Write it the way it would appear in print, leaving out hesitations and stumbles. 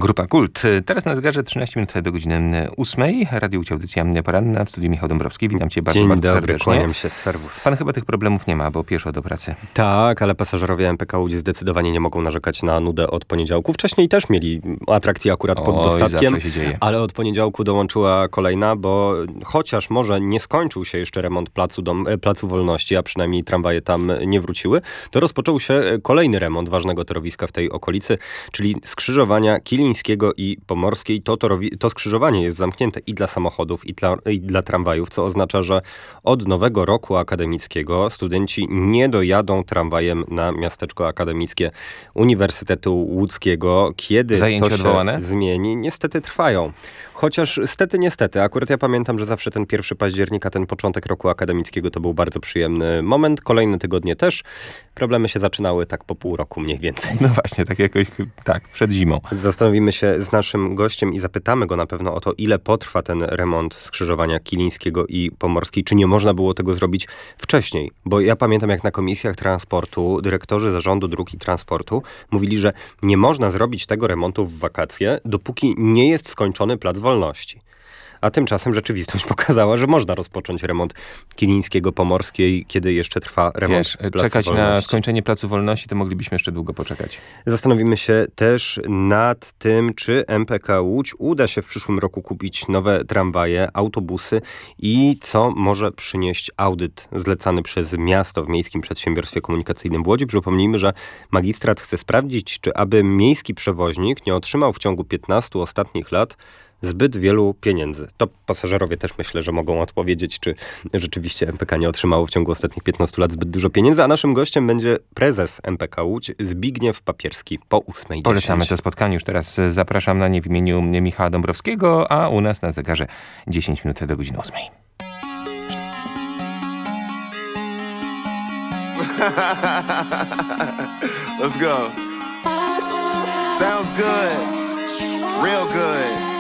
Grupa Kult. Teraz na zegarze 13 minut do godziny 8. Radio Łódź, audycja poranna. W studiu Michał Dąbrowski. Witam cię bardzo, bardzo serdecznie. Dzień dobry, kłaniam się, serwus. Pan chyba tych problemów nie ma, bo pieszo do pracy. Tak, ale pasażerowie MPK Łódź zdecydowanie nie mogą narzekać na nudę od poniedziałku. Wcześniej też mieli atrakcję akurat pod dostatkiem, zawsze się dzieje. Ale od poniedziałku dołączyła kolejna, bo chociaż może nie skończył się jeszcze remont Placu Wolności, a przynajmniej tramwaje tam nie wróciły, to rozpoczął się kolejny remont ważnego torowiska w tej okolicy, czyli skrzyżowania Kilińskiego i Pomorskiej. To skrzyżowanie jest zamknięte i dla samochodów, i dla tramwajów, co oznacza, że od nowego roku akademickiego studenci nie dojadą tramwajem na miasteczko akademickie Uniwersytetu Łódzkiego. Kiedy Zajęcia to się odwołane? zmieni? Niestety trwają. Chociaż niestety. Akurat ja pamiętam, że zawsze ten 1 października, ten początek roku akademickiego to był bardzo przyjemny moment. Kolejne tygodnie też. Problemy się zaczynały tak po pół roku mniej więcej. No właśnie, tak jakoś, przed zimą. Zastanowimy się z naszym gościem i zapytamy go na pewno o to, ile potrwa ten remont skrzyżowania Kilińskiego i Pomorskiej. Czy nie można było tego zrobić wcześniej? Bo ja pamiętam, jak na komisjach transportu dyrektorzy Zarządu Dróg i Transportu mówili, że nie można zrobić tego remontu w wakacje, dopóki nie jest skończony Plac Wolności. A tymczasem rzeczywistość pokazała, że można rozpocząć remont Kilińskiego, Pomorskiej, kiedy jeszcze trwa remont Placu czekać Wolności. na skończenie Placu Wolności, to moglibyśmy jeszcze długo poczekać. Zastanowimy się też nad tym, czy MPK Łódź uda się w przyszłym roku kupić nowe tramwaje, autobusy i co może przynieść audyt zlecany przez miasto w Miejskim Przedsiębiorstwie Komunikacyjnym w Łodzi. Przypomnijmy, że magistrat chce sprawdzić, czy aby miejski przewoźnik nie otrzymał w ciągu 15 ostatnich lat zbyt wielu pieniędzy. To pasażerowie też myślę, że mogą odpowiedzieć, czy rzeczywiście MPK nie otrzymało w ciągu ostatnich 15 lat zbyt dużo pieniędzy, a naszym gościem będzie prezes MPK Łódź Zbigniew Papierski po 8:10. Polecamy to spotkanie. Już teraz zapraszam na nie w imieniu Michała Dąbrowskiego, a u nas na zegarze 10 minut do godziny 8. Let's go. Sounds good. Real good.